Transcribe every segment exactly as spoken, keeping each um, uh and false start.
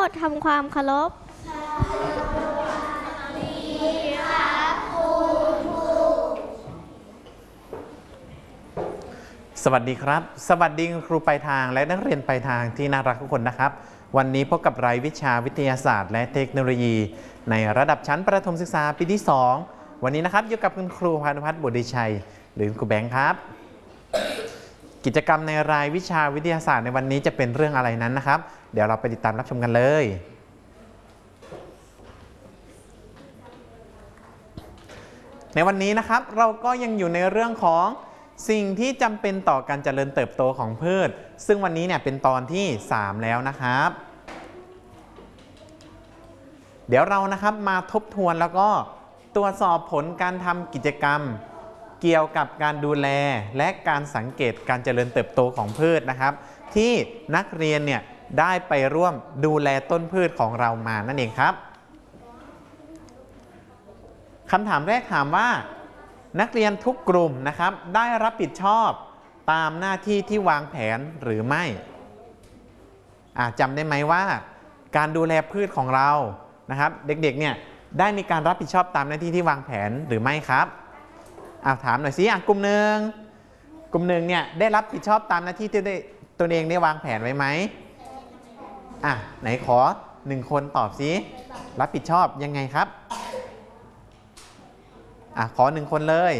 ดทำความเคารพสวัสดีครับสวัสดีครูปลายทางและนักเรียนปลายทางที่น่ารักทุกคนนะครับวันนี้พบกับรายวิชาวิทยาศาสตร์และเทคโนโลยีในระดับชั้นประถมศึกษาปีที่สองวันนี้นะครับอยู่กับคุณครูพานุพัฒน์บุตรชัยหรือครูแบงค์ครับกิจกรรมในรายวิชาวิทยาศาสตร์ในวันนี้จะเป็นเรื่องอะไรนั้นนะครับเดี๋ยวเราไปติดตามรับชมกันเลยในวันนี้นะครับเราก็ยังอยู่ในเรื่องของสิ่งที่จำเป็นต่อการเจริญเติบโตของพืชซึ่งวันนี้เนี่ยเป็นตอนที่สามแล้วนะครับเดี๋ยวเรานะครับมาทบทวนแล้วก็ตรวจสอบผลการทำกิจกรรมเกี่ยวกับการดูแลและการสังเกตการเจริญเติบโตของพืชนะครับที่นักเรียนเนี่ยได้ไปร่วมดูแลต้นพืชของเรามานั่นเองครับคำถามแรกถามว่านักเรียนทุกกลุ่มนะครับได้รับผิดชอบตามหน้าที่ที่วางแผนหรือไม่จำได้ไหมว่าการดูแลพืชของเรานะครับเด็กๆเนี่ยได้มีการรับผิดชอบตามหน้าที่ที่วางแผนหรือไม่ครับอ่าถามหน่อยสิอ่ะกลุ่มหนึ่งกลุ่มหนึ่งเนี่ยได้รับผิดชอบตามหน้าที่ที่ได้ตัวเองได้วางแผนไว้ไหมอ่ะไหนขอหนึ่งคนตอบสิรับผิดชอบยังไงครับอ่ะขอหนึ่งคนเลย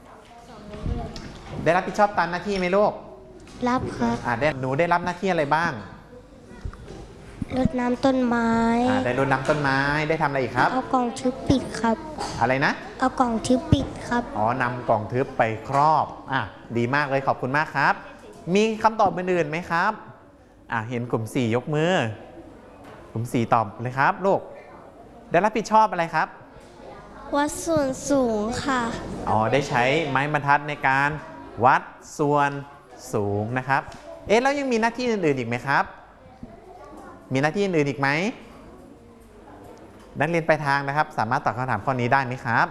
ได้รับผิดชอบตามหน้าที่ไหมลูกรับครับอ่ะได้หนูได้รับหน้าที่อะไรบ้างรดน้ำต้นไม้อ่ะได้รดน้ำต้นไม้ได้ทำอะไรอีกครับเอากล่องทึบปิดครับอะไรนะเอากล่องทึบปิดครับอ๋อนำกล่องทึบไปครอบอ่ะดีมากเลยขอบคุณมากครับมีคำตอบอื่นๆไหมครับอ่ะเห็นกลุ่มสี่ยกมือกลุ่มสี่ตอบเลยครับลูกได้รับผิดชอบอะไรครับวัดส่วนสูงค่ะอ๋อได้ใช้ไม้บรรทัดในการวัดส่วนสูงนะครับเอ๊ะแล้วยังมีหน้าที่อื่นๆอีกไหมครับมีหน้าที่อื่นๆอีกไหมนักเรียนปลายทางนะครับสามารถตอบคำถามข้อนี้ได้ไหมครับ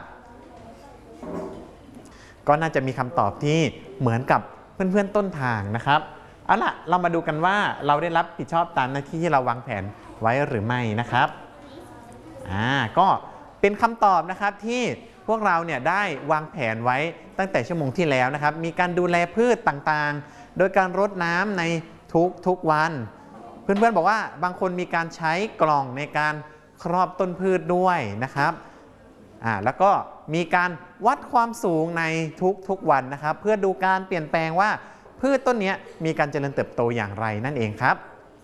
ก็น่าจะมีคำตอบที่เหมือนกับเพื่อนๆต้นทางนะครับเอาล่ะเรามาดูกันว่าเราได้รับผิดชอบตามหน้าที่ที่เราวางแผนไว้หรือไม่นะครับอ่าก็เป็นคำตอบนะครับที่พวกเราเนี่ยได้วางแผนไว้ตั้งแต่ชั่วโมงที่แล้วนะครับมีการดูแลพืชต่างๆโดยการรดน้ำในทุกๆวันเพื่อนๆบอกว่าบางคนมีการใช้กล่องในการครอบต้นพืชด้วยนะครับอ่าแล้วก็มีการวัดความสูงในทุกๆวันนะครับเพื่อดูการเปลี่ยนแปลงว่าพืชต้นนี้มีการเจริญเติบโตอย่างไรนั่นเองครับ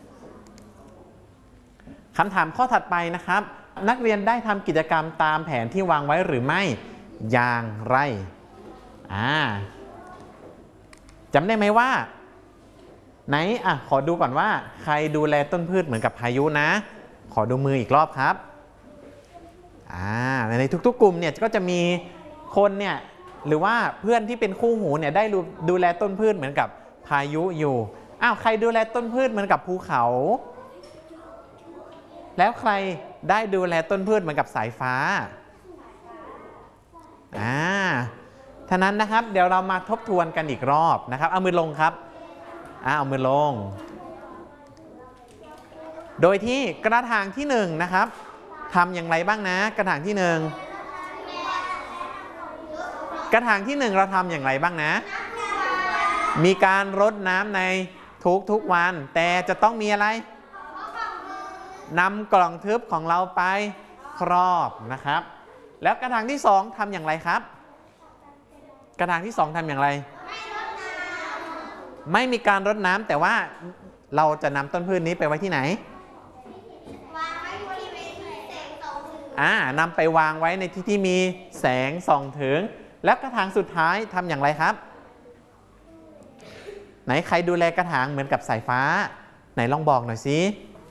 คำถามข้อถัดไปนะครับนักเรียนได้ทำกิจกรรมตามแผนที่วางไว้หรือไม่อย่างไรอ่าจำได้ไหมว่าไหนอ่ะขอดูก่อนว่าใครดูแลต้นพืชเหมือนกับพายุนะขอดูมืออีกรอบครับอ่าในทุกๆกลุ่มเนี่ยก็จะมีคนเนี่ยหรือว่าเพื่อนที่เป็นคู่หูเนี่ยได้ดูแลต้นพืชเหมือนกับพายุอยู่อ้าวใครดูแลต้นพืชเหมือนกับภูเขาแล้วใครได้ดูแลต้นพืชเหมือนกับสายฟ้าอ่าท่านั้นนะครับเดี๋ยวเรามาทบทวนกันอีกรอบนะครับเอามือลงครับอ่าเอามือลงโดยที่กระถางที่หนึ่งนะครับทำอย่างไรบ้างนะกระถางที่หนึ่งกระถางที่หนึ่งเราทำอย่างไรบ้างนะมีการรดน้ำในทุกๆวันแต่จะต้องมีอะไรนำกล่องทึบของเราไปครอบนะครับแล้วกระถางที่สองทำอย่างไรครับกระถางที่สองทำอย่างไรไม่มีการรดน้ำแต่ว่าเราจะนำต้นพืชนี้ไปไว้ที่ไหนอ่านำไปวางไว้ในที่ที่มีแสงส่องถึงแล้วกระถางสุดท้ายทำอย่างไรครับไหนใครดูแลกระถางเหมือนกับสายฟ้าไหนลองบอกหน่อยสิ